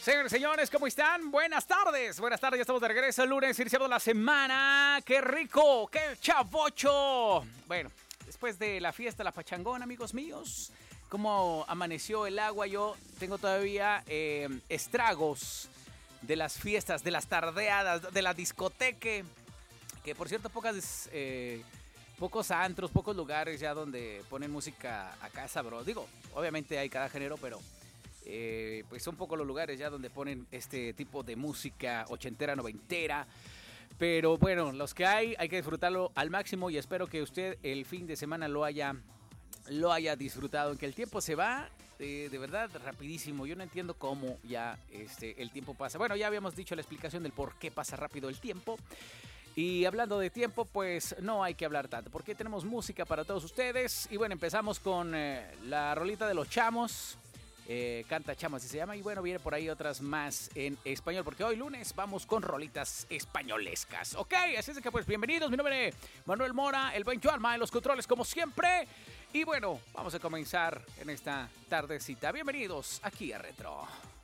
Señores, señores, ¿cómo están? Buenas tardes, ya estamos de regreso el lunes, iniciando la semana. ¡Qué rico! ¡Qué chavocho! Bueno, después de la fiesta, la pachangón, amigos míos, ¿cómo amaneció el agua? Yo tengo todavía estragos de las fiestas, de las tardeadas, de la discoteca, que por cierto pocos antros, pocos lugares ya donde ponen música acá sabrosa. Digo, obviamente hay cada género, pero pues son pocos los lugares ya donde ponen este tipo de música ochentera, noventera. Pero bueno, los que hay que disfrutarlo al máximo y espero que usted el fin de semana lo haya disfrutado. En que el tiempo se va de verdad rapidísimo. Yo no entiendo cómo ya el tiempo pasa. Bueno, ya habíamos dicho la explicación del por qué pasa rápido el tiempo. Y hablando de tiempo, pues no hay que hablar tanto, porque tenemos música para todos ustedes. Y bueno, empezamos con la rolita de los Chamos. Canta Chamos, así se llama. Y bueno, viene por ahí otras más en español, porque hoy lunes vamos con rolitas españolescas. Ok, así es que pues bienvenidos. Mi nombre es Manuel Mora, el 20 Alma en los controles como siempre. Y bueno, vamos a comenzar en esta tardecita. Bienvenidos aquí a Retro.